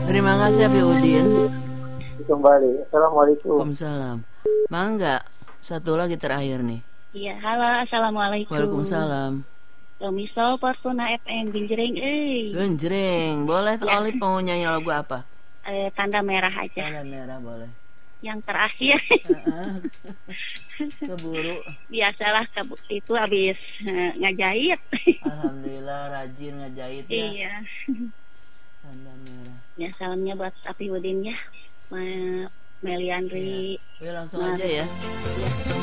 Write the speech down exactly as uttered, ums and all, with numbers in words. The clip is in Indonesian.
Terima kasih Abi Udin. Kembali. Assalamualaikum. Waalaikumsalam. Mangga, satu lagi terakhir nih. Iya, halo, assalamualaikum. Waalaikumsalam. Domisol Fortuna F M Genjreng, eh. Genjreng, boleh Ya. Olip mau nyanyi lagu apa? Eh, tanda merah aja. Tanda merah boleh. Yang terakhir. Uh-uh. Keburu. Biasalah kebu- itu habis eh, ngajahit. Alhamdulillah rajin ngejahit ya. Iya. Tanda merah. Ya, salamnya buat Api Udin ya. Ma- Meliandri. Ya. Oke, langsung Nah. aja ya. Ya.